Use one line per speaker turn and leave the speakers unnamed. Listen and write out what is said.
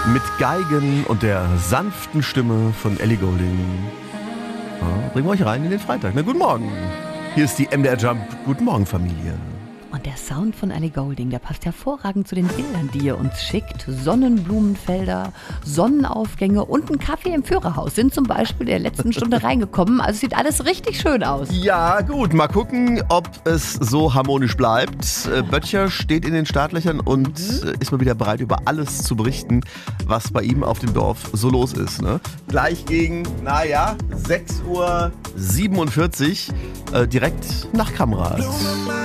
Mit Geigen und der sanften Stimme von Ellie Goulding. Ja, bringen wir euch rein in den Freitag. Na, guten Morgen. Hier ist die MDR Jump. Guten Morgen, Familie.
Und der Sound von Ellie Goulding, der passt hervorragend zu den Bildern, die ihr uns schickt. Sonnenblumenfelder, Sonnenaufgänge und ein Kaffee im Führerhaus sind zum Beispiel in der letzten Stunde reingekommen. Also sieht alles richtig schön aus.
Ja, gut. Mal gucken, ob es so harmonisch bleibt. Böttcher steht in den Startlöchern und ist mal wieder bereit, über alles zu berichten, was bei ihm auf dem Dorf so los ist. Ne? Gleich gegen, 6:47 Uhr, direkt nach Kamrat.